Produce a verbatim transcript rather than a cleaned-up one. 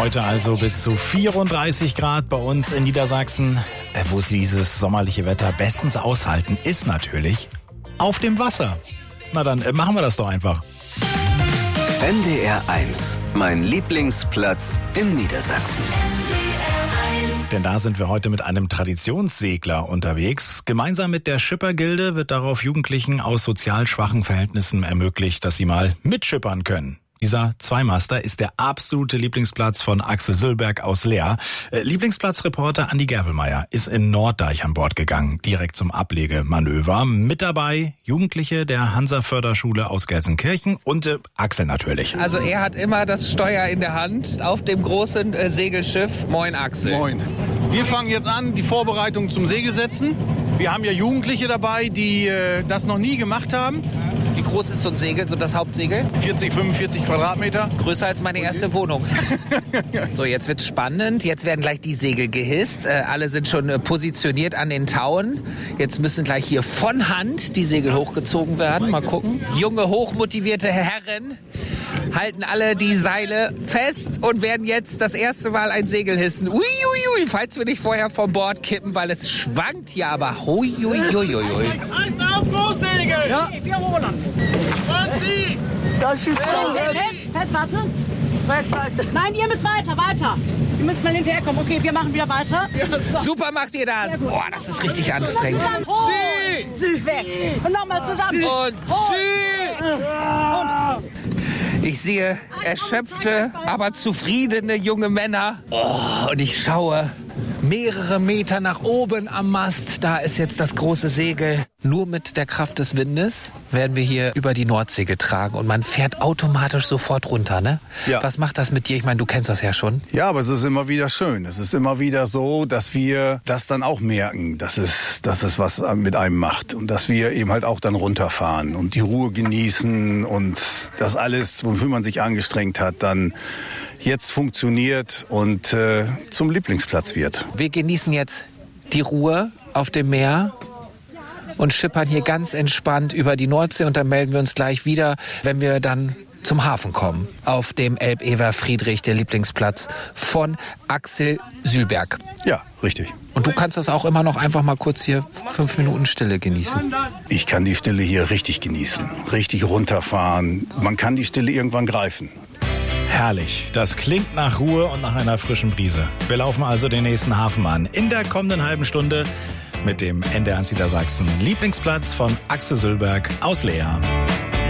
Heute also bis zu vierunddreißig Grad bei uns in Niedersachsen. Wo sie dieses sommerliche Wetter bestens aushalten, ist natürlich auf dem Wasser. Na dann äh, machen wir das doch einfach. N D R eins, mein Lieblingsplatz in Niedersachsen. Denn da sind wir heute mit einem Traditionssegler unterwegs. Gemeinsam mit der Schippergilde wird darauf Jugendlichen aus sozial schwachen Verhältnissen ermöglicht, dass sie mal mitschippern können. Dieser Zweimaster ist der absolute Lieblingsplatz von Axel Sülberg aus Leer. Äh, Lieblingsplatzreporter Andi Gervelmeier ist in Norddeich an Bord gegangen, direkt zum Ablegemanöver. Mit dabei Jugendliche der Hansa-Förderschule aus Gelsenkirchen und äh, Axel natürlich. Also er hat immer das Steuer in der Hand auf dem großen äh, Segelschiff. Moin Axel. Moin. Wir fangen jetzt an, die Vorbereitung zum Segelsetzen. Wir haben ja Jugendliche dabei, die äh, das noch nie gemacht haben. Wie groß ist so ein Segel, so das Hauptsegel? vierzig, fünfundvierzig Quadratmeter. Größer als meine erste Wohnung. So, jetzt wird's spannend. Jetzt werden gleich die Segel gehisst. Äh, alle sind schon äh, positioniert an den Tauen. Jetzt müssen gleich hier von Hand die Segel hochgezogen werden. Mal gucken. Junge, hochmotivierte Herren halten alle die Seile fest und werden jetzt das erste Mal ein Segel hissen. Uiuiui, falls wir nicht vorher vom Bord kippen, weil es schwankt hier, aber huiuiuiui. Eins auf, Großsegel! Ja, wir holen. Und Sie! Da schiebt Fest, fest, warte. Nein, ihr müsst weiter, weiter. Ihr müsst mal hinterherkommen. Okay, wir machen wieder weiter. Super macht ihr das. Boah, das ist richtig anstrengend. Sie! Sie weg. Und nochmal zusammen. Und Sie! Ich sehe erschöpfte, aber zufriedene junge Männer. Oh, und ich schaue mehrere Meter nach oben am Mast. Da ist jetzt das große Segel. Nur mit der Kraft des Windes werden wir hier über die Nordsee getragen. Und man fährt automatisch sofort runter, ne? Ja. Was macht das mit dir? Ich meine, du kennst das ja schon. Ja, aber es ist immer wieder schön. Es ist immer wieder so, dass wir das dann auch merken, dass es, dass es was mit einem macht. Und dass wir eben halt auch dann runterfahren und die Ruhe genießen und das alles, wofür man sich angestrengt hat, dann jetzt funktioniert und äh, zum Lieblingsplatz wird. Wir genießen jetzt die Ruhe auf dem Meer und schippern hier ganz entspannt über die Nordsee und dann melden wir uns gleich wieder, wenn wir dann zum Hafen kommen. Auf dem Elb-Ewer-Friedrich, der Lieblingsplatz von Axel Sülberg. Ja, richtig. Und du kannst das auch immer noch einfach mal kurz hier fünf Minuten Stille genießen. Ich kann die Stille hier richtig genießen, richtig runterfahren. Man kann die Stille irgendwann greifen. Herrlich. Das klingt nach Ruhe und nach einer frischen Brise. Wir laufen also den nächsten Hafen an. In der kommenden halben Stunde mit dem N D R eins Niedersachsen Lieblingsplatz von Axel Sülberg aus Leer.